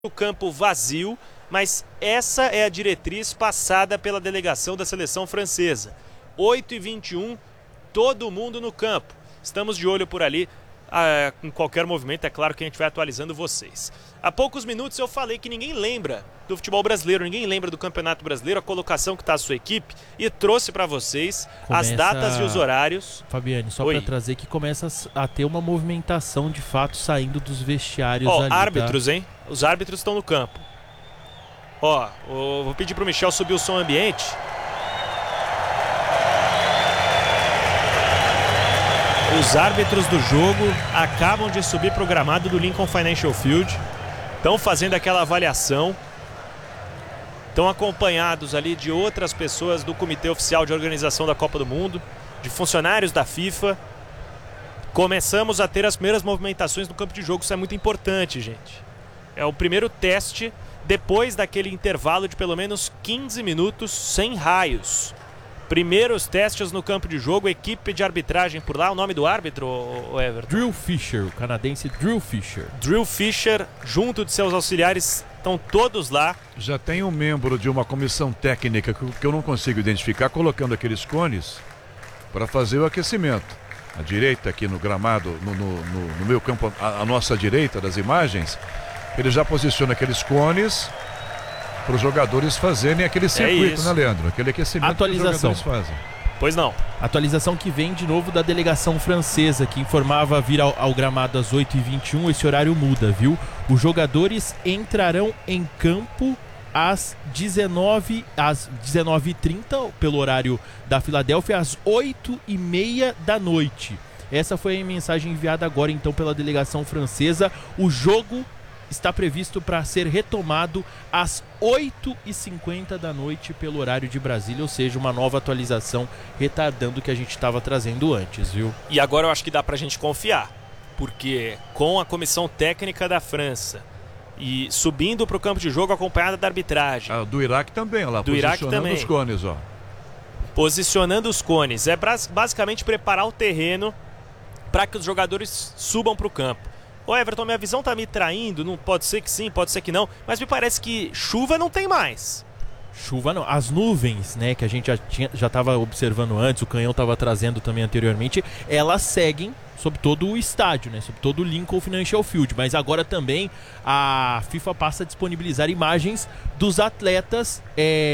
O campo vazio, mas essa é a diretriz passada pela delegação da seleção francesa. 8h21, todo mundo no campo. Estamos de olho por ali, em qualquer movimento, é claro que a gente vai atualizando vocês. Há poucos minutos eu falei que ninguém lembra do futebol brasileiro, ninguém lembra do Campeonato Brasileiro, a colocação que está a sua equipe, e trouxe para vocês as datas e os horários. Fabiane, só para trazer que começa a ter uma movimentação de fato saindo dos vestiários ali. Árbitros, tá? hein? Os árbitros estão no campo. Vou pedir pro Michel subir o som ambiente. Os árbitros do jogo acabam de subir pro gramado do Lincoln Financial Field. Estão fazendo aquela avaliação. Estão acompanhados ali de outras pessoas do Comitê Oficial de Organização da Copa do Mundo, de funcionários da FIFA. Começamos a ter as primeiras movimentações no campo de jogo. Isso é muito importante, gente. É o primeiro teste depois daquele intervalo de pelo menos 15 minutos sem raios. Primeiros testes no campo de jogo, equipe de arbitragem por lá. O nome do árbitro, Everton? Drill Fisher, o canadense Drill Fisher. Drill Fisher, junto de seus auxiliares, estão todos lá. Já tem um membro de uma comissão técnica que eu não consigo identificar, colocando aqueles cones para fazer o aquecimento. À direita, aqui no gramado, no meio campo, à nossa direita das imagens, ele já posiciona aqueles cones para os jogadores fazerem aquele circuito, né, Leandro? Aquele aquecimento que os jogadores fazem. Pois não. Atualização que vem de novo da delegação francesa, que informava vir ao gramado às 8h21. Esse horário muda, viu? Os jogadores entrarão em campo às 19h30, pelo horário da Filadélfia, às 8h30 da noite. Essa foi a mensagem enviada agora, então, pela delegação francesa. O jogo está previsto para ser retomado às 8h50 da noite pelo horário de Brasília, ou seja, uma nova atualização retardando o que a gente estava trazendo antes, viu? E agora eu acho que dá para a gente confiar, porque com a comissão técnica da França e subindo para o campo de jogo acompanhada da arbitragem. Do Iraque também, lá, do Iraque também. Os cones, ó. Posicionando os cones. É basicamente preparar o terreno para que os jogadores subam para o campo. Everton, minha visão tá me traindo, não pode ser que sim, pode ser que não, mas me parece que chuva não tem mais. Chuva não, as nuvens, né, que a gente já estava observando antes, o Canhão estava trazendo também anteriormente, elas seguem sobre todo o estádio, né, sobre todo o Lincoln Financial Field, mas agora também a FIFA passa a disponibilizar imagens dos atletas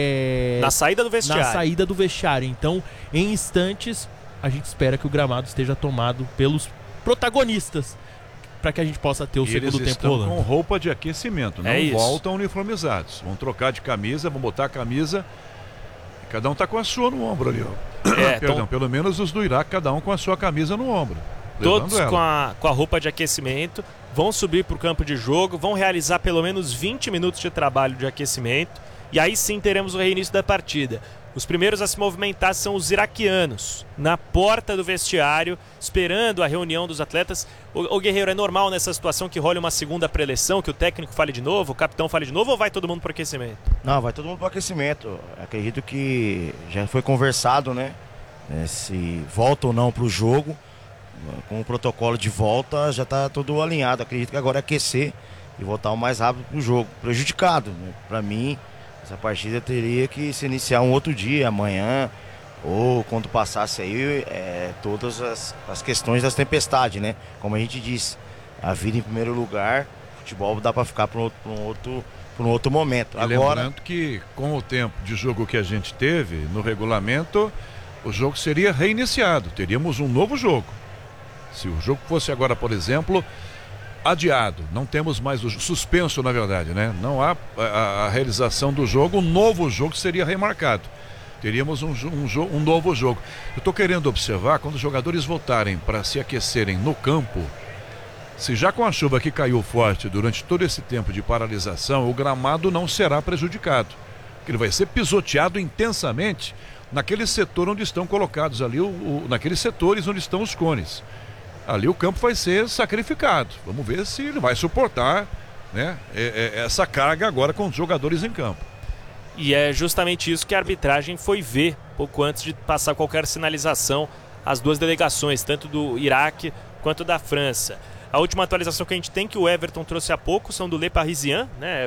na saída do vestiário. Na saída do vestiário, então em instantes a gente espera que o gramado esteja tomado pelos protagonistas, para que a gente possa ter o segundo tempo rolando. Com roupa de aquecimento, não voltam uniformizados. Vão trocar de camisa, vão botar a camisa. Cada um tá com a sua no ombro ali, ó. Pelo menos os do Iraque, cada um com a sua camisa no ombro. Todos com a roupa de aquecimento, vão subir para o campo de jogo, vão realizar pelo menos 20 minutos de trabalho de aquecimento, e aí sim teremos o reinício da partida. Os primeiros a se movimentar são os iraquianos, na porta do vestiário, esperando a reunião dos atletas. O Guerreiro, é normal nessa situação que role uma segunda preleção, que o técnico fale de novo, o capitão fale de novo, ou vai todo mundo para o aquecimento? Não, vai todo mundo para o aquecimento. Acredito que já foi conversado, né? Se volta ou não para o jogo, com o protocolo de volta já está tudo alinhado. Acredito que agora é aquecer e voltar o mais rápido para o jogo. Prejudicado, né? Para mim, essa partida teria que se iniciar um outro dia, amanhã, ou quando passasse aí todas as questões das tempestades, né? Como a gente disse, a vida em primeiro lugar, futebol dá para ficar para um outro momento. Agora, lembrando que com o tempo de jogo que a gente teve no regulamento, o jogo seria reiniciado, teríamos um novo jogo. Se o jogo fosse agora, por exemplo, adiado, não temos mais o suspenso, na verdade, né? Não há a realização do jogo, um novo jogo seria remarcado. Teríamos um novo jogo. Eu estou querendo observar, quando os jogadores voltarem para se aquecerem no campo, se já com a chuva que caiu forte durante todo esse tempo de paralisação, o gramado não será prejudicado. Ele vai ser pisoteado intensamente naquele setor onde estão colocados ali, naqueles setores onde estão os cones. Ali o campo vai ser sacrificado. Vamos ver se ele vai suportar, né, essa carga agora com os jogadores em campo. E é justamente isso que a arbitragem foi ver pouco antes de passar qualquer sinalização às duas delegações, tanto do Iraque quanto da França. A última atualização que a gente tem, que o Everton trouxe há pouco, são do Le Parisien, né?